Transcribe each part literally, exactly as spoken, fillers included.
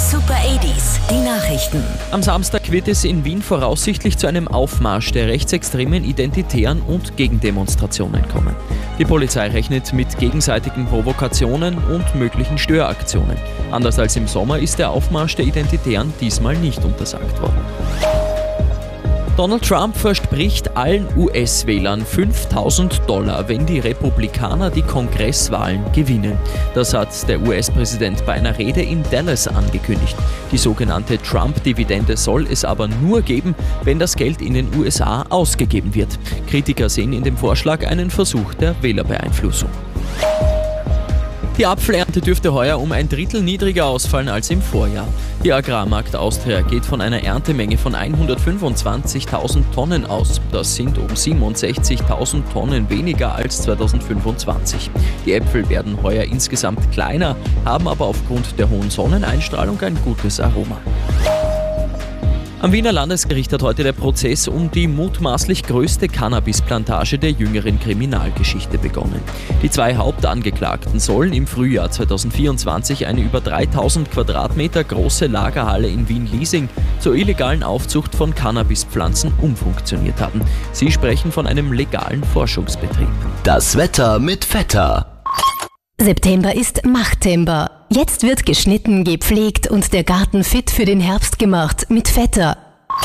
Super achtziger, die Nachrichten. Am Samstag wird es in Wien voraussichtlich zu einem Aufmarsch der rechtsextremen Identitären und Gegendemonstrationen kommen. Die Polizei rechnet mit gegenseitigen Provokationen und möglichen Störaktionen. Anders als im Sommer ist der Aufmarsch der Identitären diesmal nicht untersagt worden. Donald Trump verspricht allen U S-Wählern fünftausend Dollar, wenn die Republikaner die Kongresswahlen gewinnen. Das hat der U S-Präsident bei einer Rede in Dallas angekündigt. Die sogenannte Trump-Dividende soll es aber nur geben, wenn das Geld in den U S A ausgegeben wird. Kritiker sehen in dem Vorschlag einen Versuch der Wählerbeeinflussung. Die Apfelernte dürfte heuer um ein Drittel niedriger ausfallen als im Vorjahr. Die Agrarmarkt Austria geht von einer Erntemenge von hundertfünfundzwanzigtausend Tonnen aus. Das sind um siebenundsechzigtausend Tonnen weniger als zweitausendfünfundzwanzig. Die Äpfel werden heuer insgesamt kleiner, haben aber aufgrund der hohen Sonneneinstrahlung ein gutes Aroma. Am Wiener Landesgericht hat heute der Prozess um die mutmaßlich größte Cannabisplantage der jüngeren Kriminalgeschichte begonnen. Die zwei Hauptangeklagten sollen im Frühjahr zweitausendvierundzwanzig eine über dreitausend Quadratmeter große Lagerhalle in Wien-Liesing zur illegalen Aufzucht von Cannabispflanzen umfunktioniert haben. Sie sprechen von einem legalen Forschungsbetrieb. Das Wetter mit Vetter. September ist Machttember. Jetzt wird geschnitten, gepflegt und der Garten fit für den Herbst gemacht mit Vetter.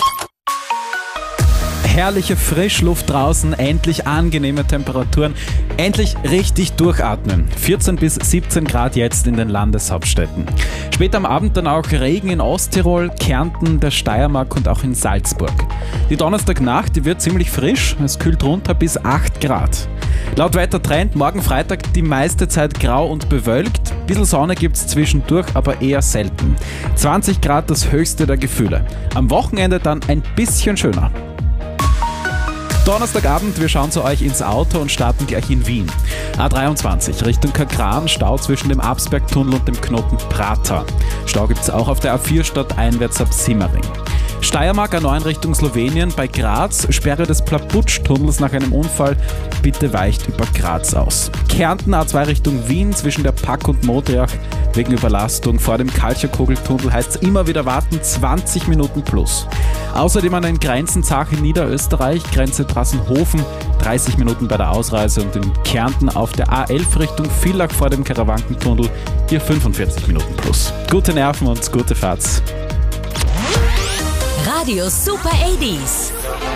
Herrliche Frischluft draußen, endlich angenehme Temperaturen, endlich richtig durchatmen. vierzehn bis siebzehn Grad jetzt in den Landeshauptstädten. Später am Abend dann auch Regen in Osttirol, Kärnten, der Steiermark und auch in Salzburg. Die Donnerstagnacht, die wird ziemlich frisch, es kühlt runter bis acht Grad. Laut Wettertrend morgen Freitag die meiste Zeit grau und bewölkt. Ein bisschen Sonne gibt es zwischendurch, aber eher selten. zwanzig Grad das höchste der Gefühle. Am Wochenende dann ein bisschen schöner. Donnerstagabend, wir schauen zu euch ins Auto und starten gleich in Wien. A dreiundzwanzig Richtung Kakran, Stau zwischen dem Absbergtunnel und dem Knoten Prater. Stau gibt es auch auf der A vier stadteinwärts ab Simmering. Steiermark A neun Richtung Slowenien, bei Graz, Sperre des Plaputsch-Tunnels nach einem Unfall, bitte weicht über Graz aus. Kärnten A zwei Richtung Wien zwischen der Pack und Modriach, wegen Überlastung vor dem Kalcherkugeltunnel heißt es immer wieder warten, zwanzig Minuten plus. Außerdem an den Grenzen Zach in Niederösterreich, Grenze Drassenhofen, dreißig Minuten bei der Ausreise und in Kärnten auf der A elf Richtung Villach vor dem Karawankentunnel, hier fünfundvierzig Minuten plus. Gute Nerven und gute Fahrt. Radio Super achtziger.